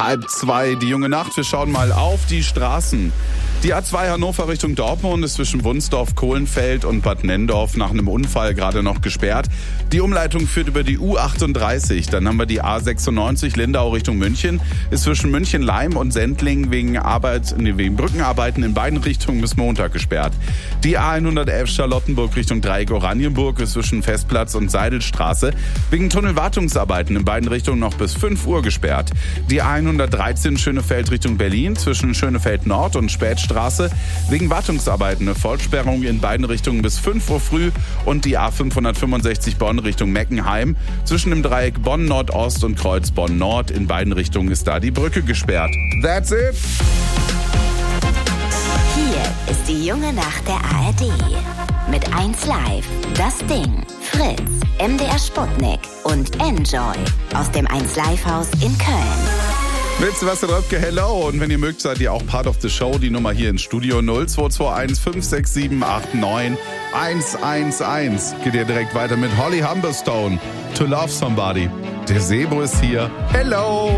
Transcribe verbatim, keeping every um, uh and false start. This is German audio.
Halb zwei, die junge Nacht. Wir schauen mal auf die Straßen. Die A zwei Hannover Richtung Dortmund ist zwischen Wunsdorf, Kohlenfeld und Bad Nenndorf nach einem Unfall gerade noch gesperrt. Die Umleitung führt über die U achtunddreißig. Dann haben wir die A sechsundneunzig Lindau Richtung München. Ist zwischen München-Leim und Sendling wegen Arbeit, nee, wegen Brückenarbeiten in beiden Richtungen bis Montag gesperrt. Die A hundertelf Charlottenburg Richtung Dreieck Oranienburg ist zwischen Festplatz und Seidelstraße wegen Tunnelwartungsarbeiten in beiden Richtungen noch bis fünf Uhr gesperrt. Die A hundertdreizehn Schönefeld Richtung Berlin zwischen Schönefeld Nord und Spätstraße wegen Wartungsarbeiten eine Vollsperrung in beiden Richtungen bis fünf Uhr früh und die A fünfhundertfünfundsechzig Bonn Richtung Meckenheim zwischen dem Dreieck Bonn Nordost und Kreuz Bonn Nord in beiden Richtungen ist da die Brücke gesperrt. That's it! Hier ist die junge Nacht der A R D. Mit eins Live, das Ding, Fritz, M D R Sputnik und Enjoy aus dem eins Live Haus in Köln. Mit Sebastian Röpke, hello. Und wenn ihr mögt, seid ihr auch Part of the Show. Die Nummer hier ins Studio null zwei zwei eins fünf sechs sieben acht neun eins eins eins. Geht ihr direkt weiter mit Holly Humberstone, To Love Somebody. Der Sebo ist hier. Hello.